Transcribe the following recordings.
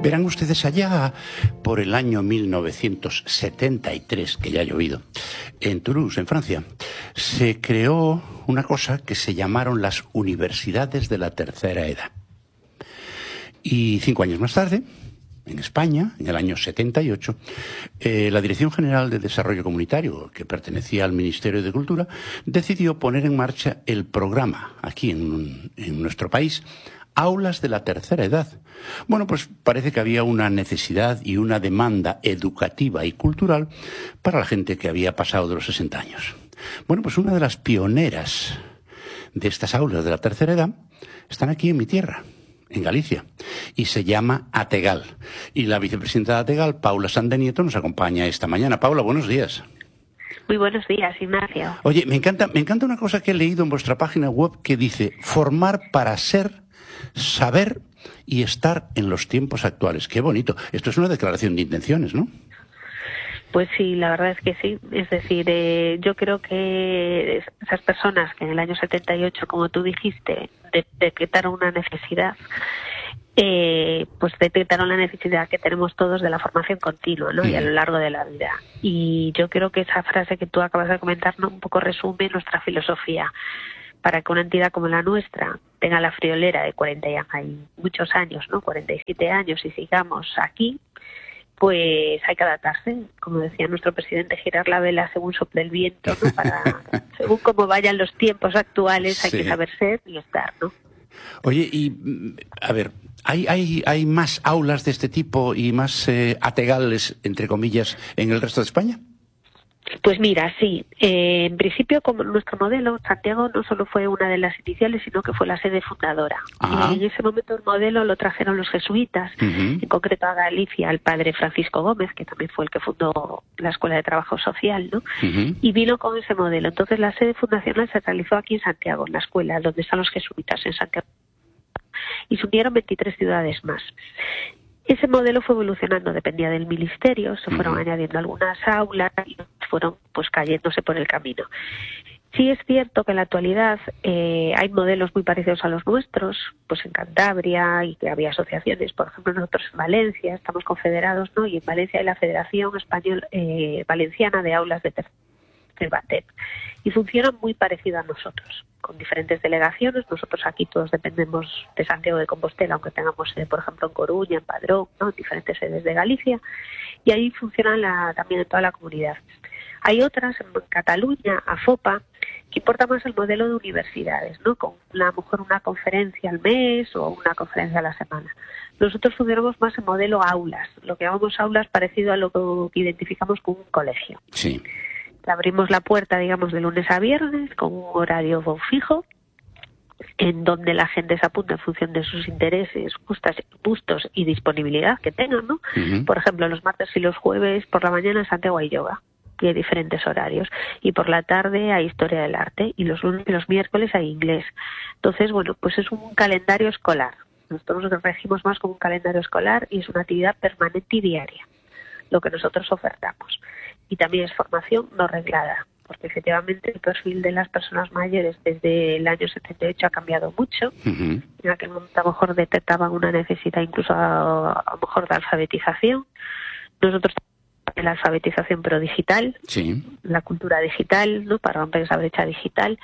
Verán ustedes, allá por el año 1973, que ya ha llovido, en Toulouse, en Francia, se creó una cosa que se llamaron las universidades de la tercera edad. Y 5 años más tarde, en España, en el año 78, la Dirección General de Desarrollo Comunitario, que pertenecía al Ministerio de Cultura, decidió poner en marcha el programa, aquí en nuestro país, Aulas de la Tercera Edad. Bueno, pues parece que había una necesidad y una demanda educativa y cultural para la gente que había pasado de los 60 años. Bueno, pues una de las pioneras de estas aulas de la tercera edad están aquí en mi tierra, en Galicia, y se llama Ategal. Y la vicepresidenta de Ategal, Paula Sandenieto, nos acompaña esta mañana. Paula, buenos días. Muy buenos días, Ignacio. Oye, me encanta una cosa que he leído en vuestra página web que dice: formar para ser, saber y estar en los tiempos actuales. Qué bonito. Esto es una declaración de intenciones, ¿no? Pues sí, la verdad es que sí. Es decir, yo creo que esas personas que en el año 78, como tú dijiste, detectaron una necesidad, pues detectaron la necesidad que tenemos todos de la formación continua, ¿no? Y a lo largo de la vida. Y yo creo que esa frase que tú acabas de comentar, ¿no?, un poco resume nuestra filosofía. Para que una entidad como la nuestra tenga la friolera de 40 y muchos años, ¿no?, 47 años, y sigamos aquí, pues hay que adaptarse. Como decía nuestro presidente, girar la vela según sople el viento, ¿no? Según cómo vayan los tiempos actuales, hay que saber ser y estar, ¿no? Oye, y a ver, ¿hay más aulas de este tipo y más ategales, entre comillas, en el resto de España? Pues mira, sí. En principio, como nuestro modelo, Santiago no solo fue una de las iniciales, sino que fue la sede fundadora. En ese momento el modelo lo trajeron los jesuitas, en concreto a Galicia, el padre Francisco Gómez, que también fue el que fundó la Escuela de Trabajo Social, ¿no? Y vino con ese modelo. Entonces la sede fundacional se realizó aquí en Santiago, en la escuela, donde están los jesuitas, en Santiago. Y se unieron 23 ciudades más. Ese modelo fue evolucionando, dependía del ministerio, se fueron añadiendo algunas aulas y fueron pues cayéndose por el camino. Sí es cierto que en la actualidad hay modelos muy parecidos a los nuestros, pues en Cantabria, y que había asociaciones, por ejemplo nosotros en Valencia estamos confederados, ¿no? Y en Valencia hay la Federación Valenciana de Aulas de Tercer, y funcionan muy parecido a nosotros, con diferentes delegaciones. Nosotros aquí todos dependemos de Santiago de Compostela, aunque tengamos sede, por ejemplo, en Coruña, en Padrón, ¿no?, diferentes sedes de Galicia, y ahí funcionan también en toda la comunidad. Hay otras, en Cataluña, AFOPA, que importa más el modelo de universidades, ¿no?, con a lo mejor una conferencia al mes o una conferencia a la semana. Nosotros funcionamos más en modelo aulas, lo que llamamos aulas parecido a lo que identificamos como un colegio. Sí. Abrimos la puerta, digamos, de lunes a viernes con un horario fijo, en donde la gente se apunta en función de sus intereses, gustos y disponibilidad que tengan, ¿no? Por ejemplo, los martes y los jueves por la mañana en Santiago hay yoga, y hay diferentes horarios, y por la tarde hay historia del arte, y los lunes y los miércoles hay inglés. Entonces, bueno, pues es un calendario escolar. Nosotros nos regimos más como un calendario escolar y es una actividad permanente y diaria, lo que nosotros ofertamos. Y también es formación no reglada, porque efectivamente el perfil de las personas mayores desde el año 78 ha cambiado mucho. En aquel momento a lo mejor detectaban una necesidad incluso a lo mejor de alfabetización. Nosotros tenemos la alfabetización pero digital, la cultura digital, ¿no?, para romper esa brecha digital,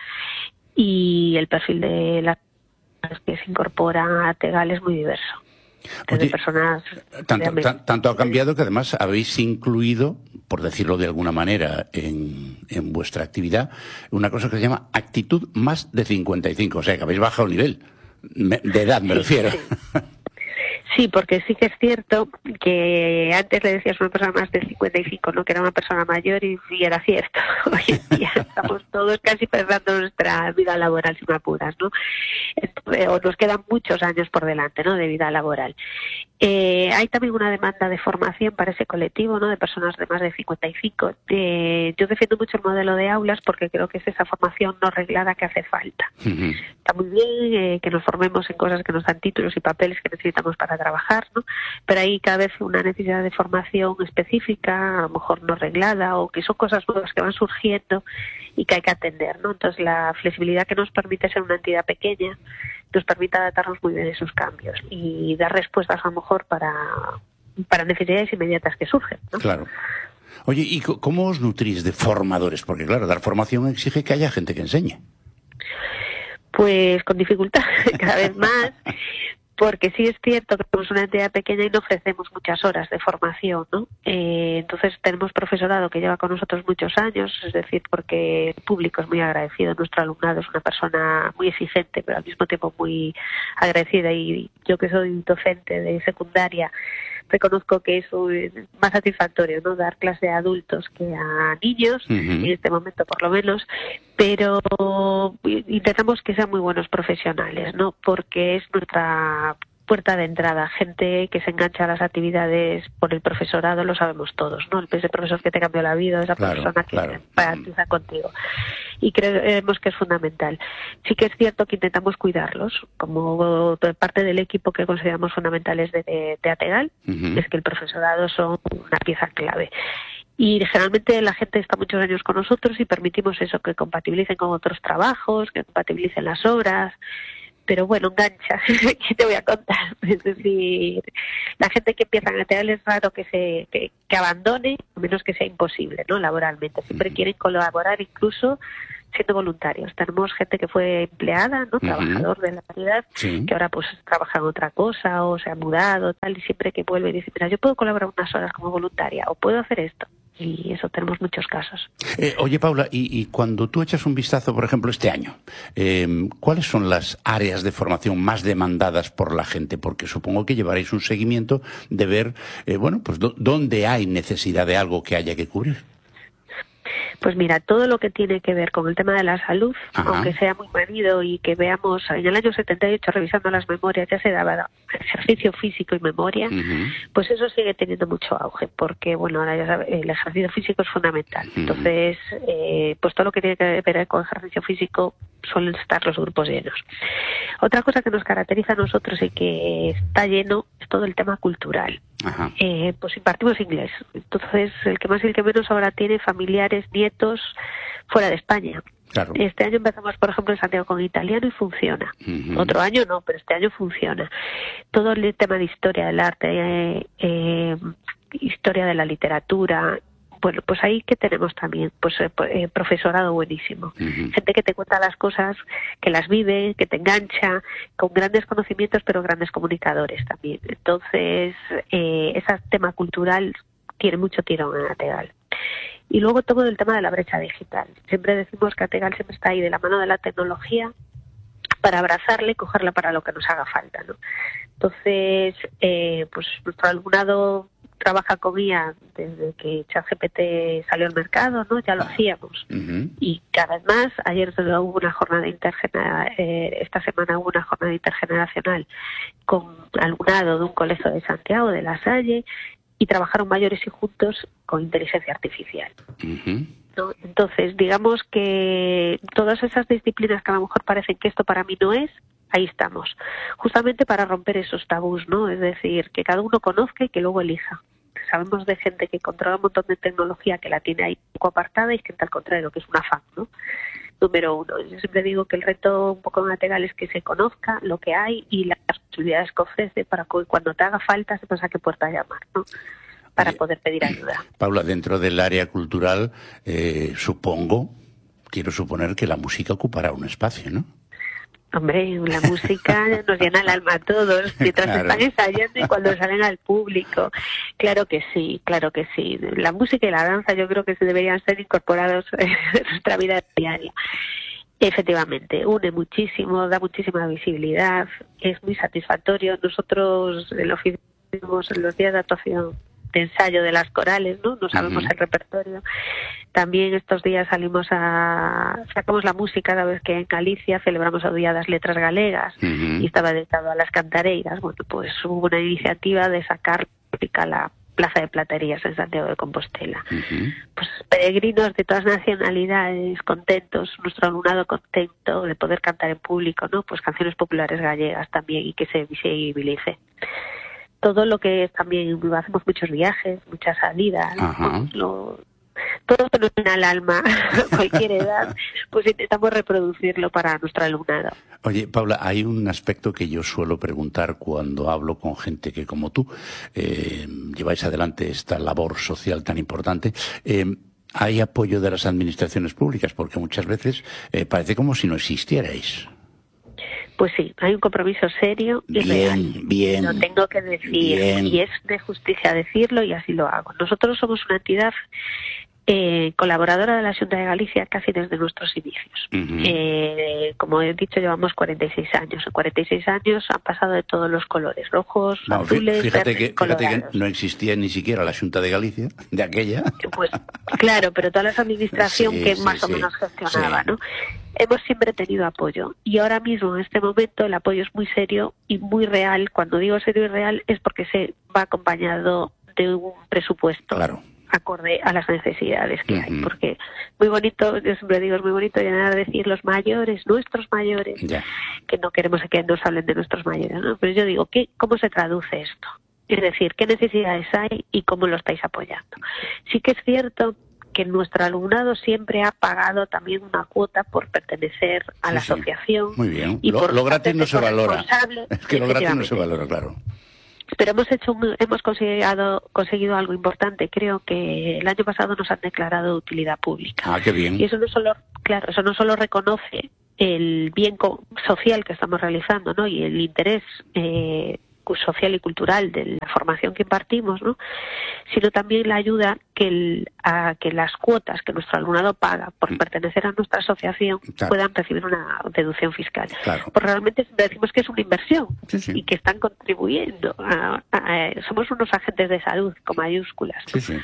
y el perfil de las personas que se incorporan a Tegal es muy diverso. Oye, personas tanto ha cambiado que además habéis incluido, por decirlo de alguna manera, en vuestra actividad, una cosa que se llama actitud más de 55, o sea que habéis bajado el nivel de edad, me refiero. Sí, porque sí que es cierto que antes le decías a una persona más de 55, ¿no?, que era una persona mayor, y era cierto. Hoy en día estamos todos casi pensando nuestra vida laboral, si me apuras, ¿no? O nos quedan muchos años por delante, ¿no?, de vida laboral. Hay también una demanda de formación para ese colectivo, ¿no?, de personas de más de 55. Yo defiendo mucho el modelo de aulas porque creo que es esa formación no reglada que hace falta. Está muy bien que nos formemos en cosas que nos dan títulos y papeles que necesitamos para trabajar, ¿no?, pero hay cada vez una necesidad de formación específica, a lo mejor no reglada, o que son cosas nuevas que van surgiendo y que hay que atender, ¿no? Entonces la flexibilidad que nos permite ser una entidad pequeña nos permite adaptarnos muy bien a esos cambios y dar respuestas a lo mejor para necesidades inmediatas que surgen, ¿no? Claro. Oye, ¿y cómo os nutrís de formadores? Porque claro, dar formación exige que haya gente que enseñe. Pues con dificultad, cada vez más, porque sí es cierto que somos una entidad pequeña y no ofrecemos muchas horas de formación, ¿no? Entonces tenemos profesorado que lleva con nosotros muchos años, es decir, porque el público es muy agradecido, nuestro alumnado es una persona muy exigente, pero al mismo tiempo muy agradecida, y yo que soy docente de secundaria, reconozco que es más satisfactorio, ¿no?, dar clase a adultos que a niños, en este momento por lo menos, pero intentamos que sean muy buenos profesionales, ¿no?, porque es nuestra puerta de entrada, gente que se engancha a las actividades por el profesorado, lo sabemos todos, ¿no? Ese profesor que te cambió la vida, esa persona que empatiza contigo. Y creemos que es fundamental. Sí que es cierto que intentamos cuidarlos, como parte del equipo que consideramos fundamentales de ATEGAL, es que el profesorado son una pieza clave. Y generalmente la gente está muchos años con nosotros y permitimos eso, que compatibilicen con otros trabajos, que compatibilicen las obras. Pero bueno, engancha, ¿qué te voy a contar? Es decir, la gente que empieza en ATEGAL es raro que abandone, a menos que sea imposible, ¿no?, laboralmente. Siempre quieren colaborar, incluso siendo voluntarios. Tenemos gente que fue empleada, ¿no?, trabajador de la calidad, que ahora pues trabaja en otra cosa o se ha mudado, tal, y siempre que vuelve y dice, mira, yo puedo colaborar unas horas como voluntaria o puedo hacer esto. Y eso tenemos muchos casos. Oye, Paula, y cuando tú echas un vistazo, por ejemplo, este año, ¿cuáles son las áreas de formación más demandadas por la gente? Porque supongo que llevaréis un seguimiento de ver, pues dónde hay necesidad de algo que haya que cubrir. Pues mira, todo lo que tiene que ver con el tema de la salud, aunque sea muy manido y que veamos, en el año 78, revisando las memorias, ya se daba ejercicio físico y memoria, pues eso sigue teniendo mucho auge, porque bueno, ahora ya sabes, el ejercicio físico es fundamental. Entonces, pues todo lo que tiene que ver con ejercicio físico suelen estar los grupos llenos. Otra cosa que nos caracteriza a nosotros y que está lleno es todo el tema cultural. Pues impartimos inglés. Entonces, el que más y el que menos ahora tiene familiares, nietos fuera de España. Claro. Este año empezamos, por ejemplo, en Santiago con italiano y funciona. Otro año no, pero este año funciona. Todo el tema de historia del arte, historia de la literatura. Bueno, pues ahí que tenemos también, pues profesorado buenísimo. Gente que te cuenta las cosas, que las vive, que te engancha, con grandes conocimientos, pero grandes comunicadores también. Entonces, ese tema cultural tiene mucho tirón en ATEGAL. Y luego todo el tema de la brecha digital. Siempre decimos que ATEGAL siempre está ahí de la mano de la tecnología para abrazarla y cogerla para lo que nos haga falta, ¿no? Entonces, pues nuestro alumnado trabaja con IA desde que ChatGPT salió al mercado, ¿no? Ya lo hacíamos. Y cada vez más. Ayer hubo una jornada esta semana hubo una jornada intergeneracional con alumnado de un colegio de Santiago, de La Salle, y trabajaron mayores y juntos con inteligencia artificial. ¿No? Entonces, digamos que todas esas disciplinas que a lo mejor parecen que esto para mí no es, ahí estamos. Justamente para romper esos tabús, ¿no? Es decir, que cada uno conozca y que luego elija. Sabemos de gente que controla un montón de tecnología que la tiene ahí un poco apartada y gente al contrario, que es una fan, ¿no? Número uno. Yo siempre digo que el reto un poco en ATEGAL es que se conozca lo que hay y las posibilidades que ofrece para que cuando te haga falta sepas a qué puerta llamar, ¿no?, para poder pedir ayuda. Paula, dentro del área cultural, quiero suponer que la música ocupará un espacio, ¿no? Hombre, la música nos llena el alma a todos, mientras están ensayando y cuando salen al público. Claro que sí, claro que sí. La música y la danza yo creo que se deberían ser incorporados en nuestra vida diaria. Efectivamente, une muchísimo, da muchísima visibilidad, es muy satisfactorio. Nosotros en los días de actuación, de ensayo de las corales, ¿no? No sabemos el repertorio. También estos días sacamos la música cada vez que en Galicia celebramos el Día de las Letras Galegas y estaba dedicado a las cantareiras. Bueno, pues hubo una iniciativa de sacar música a la Plaza de Platerías en Santiago de Compostela. Pues peregrinos de todas nacionalidades contentos, nuestro alumnado contento de poder cantar en público, ¿no? Pues canciones populares gallegas también y que se visibilice. Todo lo que también hacemos muchos viajes, muchas salidas, todo que nos llena el alma a cualquier edad, pues intentamos reproducirlo para nuestro alumnado. Oye, Paula, hay un aspecto que yo suelo preguntar cuando hablo con gente que, como tú, lleváis adelante esta labor social tan importante. ¿Hay apoyo de las administraciones públicas? Porque muchas veces parece como si no existierais. Pues sí, hay un compromiso serio y real. Bien. Lo tengo que decir, y es de justicia decirlo, y así lo hago. Nosotros somos una entidad colaboradora de la Xunta de Galicia casi desde nuestros inicios. Como he dicho, llevamos 46 años. En 46 años han pasado de todos los colores, rojos, azules, fíjate verdes, que no existía ni siquiera la Xunta de Galicia, de aquella. Pues claro, pero toda la administración que más o menos gestionaba, ¿no? Hemos siempre tenido apoyo, y ahora mismo, en este momento, el apoyo es muy serio y muy real. Cuando digo serio y real es porque se va acompañado de un presupuesto. Claro. Acorde a las necesidades que hay, porque muy bonito, yo siempre digo, es muy bonito llegar a decir los mayores, nuestros mayores, que no queremos que nos hablen de nuestros mayores, ¿no? Pero yo digo, ¿cómo se traduce esto? Es decir, ¿qué necesidades hay y cómo lo estáis apoyando? Sí que es cierto que nuestro alumnado siempre ha pagado también una cuota por pertenecer a la asociación. Muy bien, y lo gratis no se valora. Es que lo gratis no se valora, claro. Pero hemos conseguido algo importante. Creo que el año pasado nos han declarado de utilidad pública. Ah, qué bien. Y eso no solo reconoce el bien social que estamos realizando, ¿no? Y el interés social y cultural de la formación que impartimos, ¿no? Sino también la ayuda a que las cuotas que nuestro alumnado paga por pertenecer a nuestra asociación puedan recibir una deducción fiscal. Porque realmente decimos que es una inversión y que están contribuyendo somos unos agentes de salud con mayúsculas, ¿no?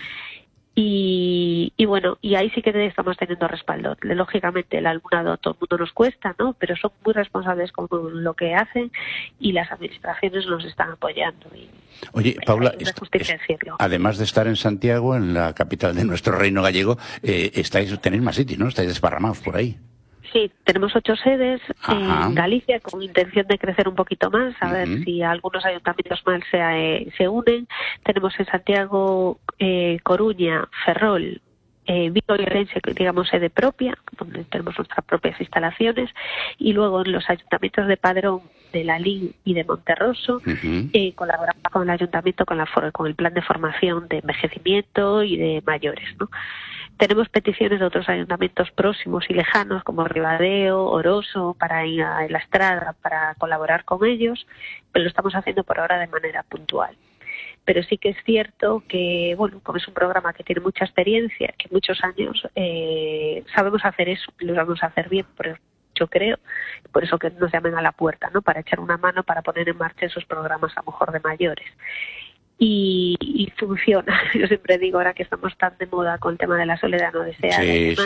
Y bueno, y ahí sí que estamos teniendo respaldo. Lógicamente el alumnado a todo el mundo nos cuesta, ¿no? Pero son muy responsables con lo que hacen, y las administraciones nos están apoyando. Oye, Paula, además de estar en Santiago, en la capital de nuestro reino gallego, tenéis más sitios, ¿no? Estáis desparramados por ahí. Sí, tenemos 8 sedes en Galicia, con intención de crecer un poquito más, a ver si algunos ayuntamientos más se unen. Tenemos en Santiago, Coruña, Ferrol, Vigo y Orense, digamos, sede propia, donde tenemos nuestras propias instalaciones, y luego en los ayuntamientos de Padrón, de Lalín y de Monterroso, colaboramos con el ayuntamiento con el plan de formación de envejecimiento y de mayores, ¿no? Tenemos peticiones de otros ayuntamientos próximos y lejanos, como Ribadeo, Oroso, para ir a La Estrada, para colaborar con ellos, pero lo estamos haciendo por ahora de manera puntual. Pero sí que es cierto que, bueno, como es un programa que tiene mucha experiencia, que muchos años sabemos hacer eso, lo vamos a hacer bien, yo creo, por eso que nos llamen a la puerta, ¿no? Para echar una mano, para poner en marcha esos programas a lo mejor de mayores. Y funciona. Yo siempre digo, ahora que estamos tan de moda con el tema de la soledad no deseada,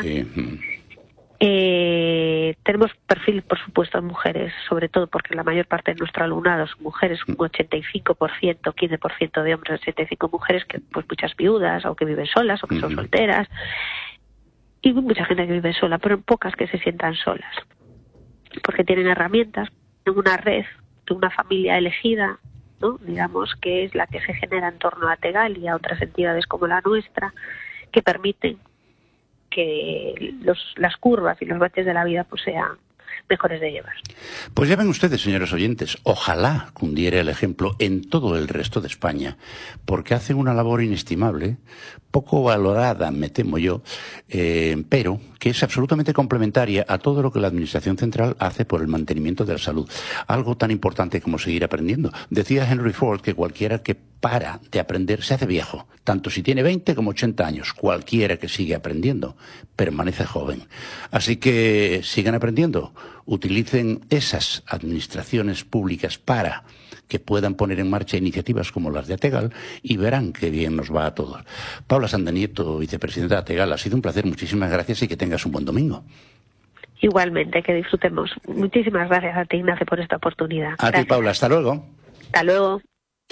tenemos perfil, por supuesto, de mujeres, sobre todo porque la mayor parte de nuestro alumnado son mujeres, un 85%, 15% de hombres, 85 mujeres, que pues muchas viudas, o que viven solas, o que son solteras, y mucha gente que vive sola, pero pocas que se sientan solas, porque tienen herramientas, tienen una red, de una familia elegida, ¿no? Digamos, que es la que se genera en torno a Tegal y a otras entidades como la nuestra, que permiten que las curvas y los baches de la vida pues sean mejores de llevar. Pues ya ven ustedes, señores oyentes, ojalá cundiera el ejemplo en todo el resto de España, porque hacen una labor inestimable, poco valorada, me temo yo, pero que es absolutamente complementaria a todo lo que la Administración Central hace por el mantenimiento de la salud. Algo tan importante como seguir aprendiendo. Decía Henry Ford que cualquiera que para de aprender se hace viejo, tanto si tiene 20 como 80 años. Cualquiera que sigue aprendiendo permanece joven. Así que sigan aprendiendo, utilicen esas administraciones públicas para que puedan poner en marcha iniciativas como las de Ategal y verán qué bien nos va a todos. Paula Sandanieto, vicepresidenta de Ategal, ha sido un placer, muchísimas gracias y que tengas un buen domingo. Igualmente, que disfrutemos. Muchísimas gracias a ti, Ignacio, por esta oportunidad. A ti, Paula, hasta luego. Hasta luego.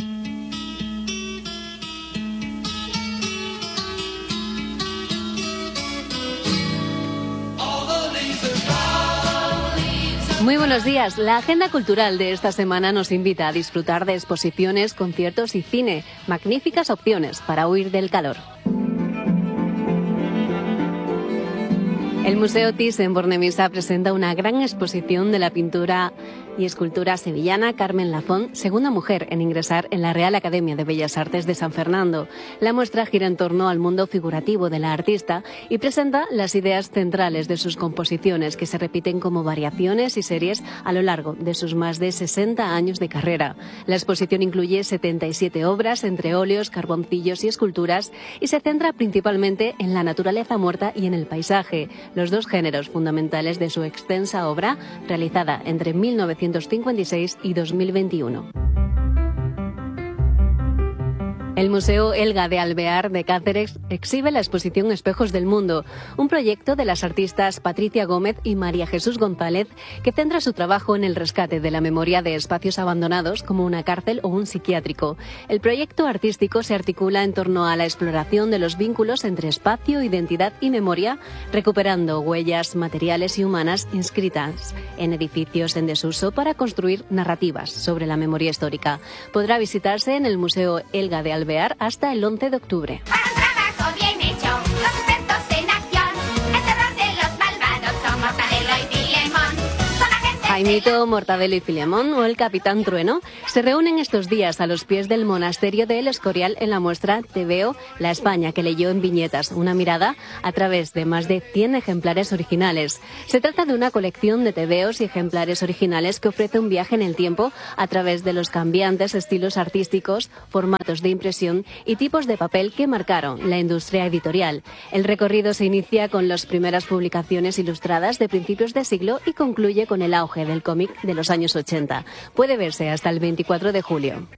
Muy buenos días. La agenda cultural de esta semana nos invita a disfrutar de exposiciones, conciertos y cine. Magníficas opciones para huir del calor. El Museo Thyssen-Bornemisza presenta una gran exposición de la pintura y escultura sevillana Carmen Lafont, segunda mujer en ingresar en la Real Academia de Bellas Artes de San Fernando. La muestra gira en torno al mundo figurativo de la artista y presenta las ideas centrales de sus composiciones, que se repiten como variaciones y series a lo largo de sus más de 60 años de carrera. La exposición incluye 77 obras, entre óleos, carboncillos y esculturas, y se centra principalmente en la naturaleza muerta y en el paisaje, los dos géneros fundamentales de su extensa obra, realizada entre 1956 y 2021. El Museo Elga de Alvear de Cáceres exhibe la exposición Espejos del Mundo, un proyecto de las artistas Patricia Gómez y María Jesús González, que centra su trabajo en el rescate de la memoria de espacios abandonados como una cárcel o un psiquiátrico. El proyecto artístico se articula en torno a la exploración de los vínculos entre espacio, identidad y memoria, recuperando huellas materiales y humanas inscritas en edificios en desuso para construir narrativas sobre la memoria histórica. Podrá visitarse en el Museo Elga de Alvear hasta el 11 de octubre. Jaimito, Mortadelo y Filemón o el Capitán Trueno se reúnen estos días a los pies del monasterio de El Escorial en la muestra Te veo, la España que leyó en viñetas, una mirada a través de más de 100 ejemplares originales. Se trata de una colección de tebeos y ejemplares originales que ofrece un viaje en el tiempo a través de los cambiantes estilos artísticos, formatos de impresión y tipos de papel que marcaron la industria editorial. El recorrido se inicia con las primeras publicaciones ilustradas de principios de siglo y concluye con el auge del cómic de los años 80. Puede verse hasta el 24 de julio.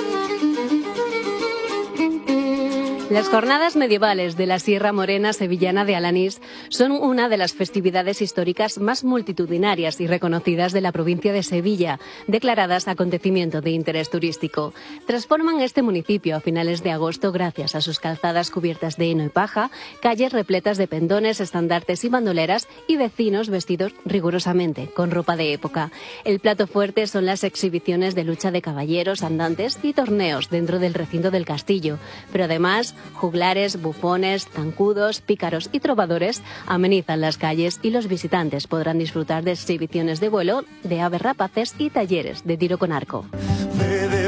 Las jornadas medievales de la Sierra Morena sevillana de Alanís son una de las festividades históricas más multitudinarias y reconocidas de la provincia de Sevilla, declaradas acontecimiento de interés turístico. Transforman este municipio a finales de agosto gracias a sus calzadas cubiertas de heno y paja, calles repletas de pendones, estandartes y bandoleras y vecinos vestidos rigurosamente con ropa de época. El plato fuerte son las exhibiciones de lucha de caballeros, andantes y torneos dentro del recinto del castillo, pero además juglares, bufones, zancudos, pícaros y trovadores amenizan las calles y los visitantes podrán disfrutar de exhibiciones de vuelo, de aves rapaces y talleres de tiro con arco.